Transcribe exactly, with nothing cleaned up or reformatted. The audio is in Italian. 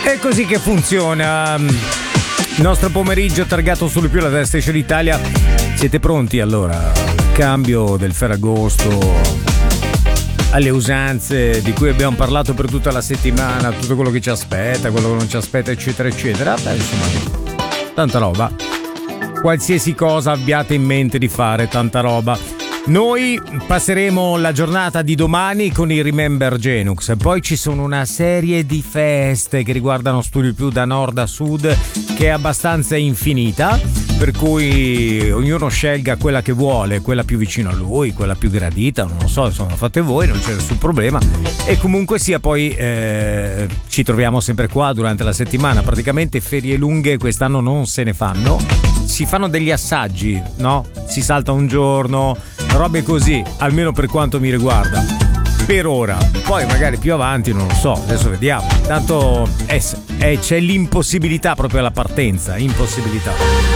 È così che funziona il nostro pomeriggio targato solo più alla Destra d'Italia. Siete pronti allora? Cambio del Ferragosto, alle usanze di cui abbiamo parlato per tutta la settimana, tutto quello che ci aspetta, quello che non ci aspetta, eccetera eccetera. Beh, insomma, tanta roba. Qualsiasi cosa abbiate in mente di fare, tanta roba. Noi passeremo la giornata di domani con i Remember Genux, poi ci sono una serie di feste che riguardano Studio Più da nord a sud, che è abbastanza infinita, per cui ognuno scelga quella che vuole, quella più vicino a lui, quella più gradita, non lo so, insomma fate voi, non c'è nessun problema. E comunque sia, poi eh, ci troviamo sempre qua durante la settimana, praticamente ferie lunghe quest'anno non se ne fanno, si fanno degli assaggi, no? Si salta un giorno, robe così, almeno per quanto mi riguarda, per ora. Poi magari più avanti non lo so, adesso vediamo. Tanto eh, eh, c'è l'impossibilità proprio alla partenza, impossibilità.